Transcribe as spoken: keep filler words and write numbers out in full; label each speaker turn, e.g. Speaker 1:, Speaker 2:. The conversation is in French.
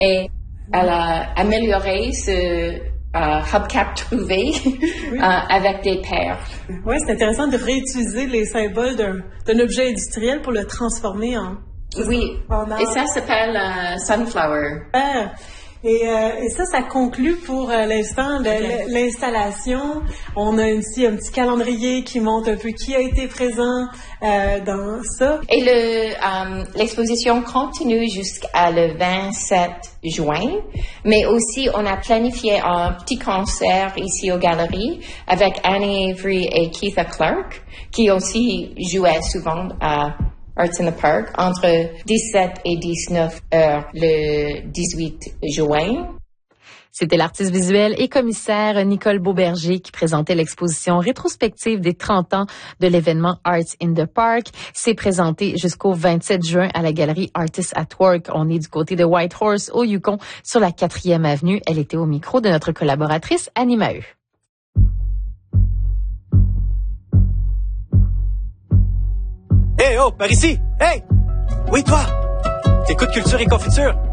Speaker 1: et elle a amélioré ce uh, hubcap trouvé oui. uh, avec des perles.
Speaker 2: Oui, c'est intéressant de réutiliser les symboles d'un, d'un objet industriel pour le transformer en...
Speaker 1: Oui,
Speaker 2: en
Speaker 1: et ça s'appelle uh, Sunflower.
Speaker 2: Ah. Et, euh, et ça, ça conclut pour euh, l'instant de, okay. l'installation. On a ici un petit calendrier qui montre un peu qui a été présent euh, dans ça.
Speaker 1: Et le, um, l'exposition continue jusqu'à le vingt-sept juin, mais aussi on a planifié un petit concert ici aux Galeries avec Annie Avery et Keitha Clark, qui aussi jouaient souvent à Arts in the Park, entre dix-sept et dix-neuf heures le dix-huit juin.
Speaker 3: C'était l'artiste visuelle et commissaire Nicole Beauberger qui présentait l'exposition rétrospective des trente ans de l'événement Arts in the Park. C'est présenté jusqu'au vingt-sept juin à la galerie Artists at Work. On est du côté de Whitehorse, au Yukon, sur la quatrième avenue. Elle était au micro de notre collaboratrice Annie Maheu.
Speaker 4: Hey, oh, par ici! Hey! Oui, toi! T'écoutes Culture et Confiture?